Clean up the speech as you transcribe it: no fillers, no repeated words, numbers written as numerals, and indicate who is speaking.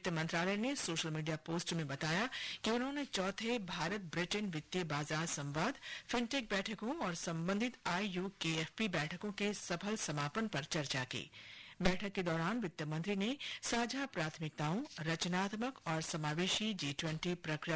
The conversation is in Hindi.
Speaker 1: वित्त मंत्रालय ने सोशल मीडिया पोस्ट में बताया कि उन्होंने चौथे भारत ब्रिटेन वित्तीय बाजार संवाद, फिनटेक बैठकों और संबंधित IUKFP बैठकों के सफल समापन पर चर्चा की। बैठक के दौरान वित्त मंत्री ने साझा प्राथमिकताओं, रचनात्मक और समावेशी G20 प्रक्रिया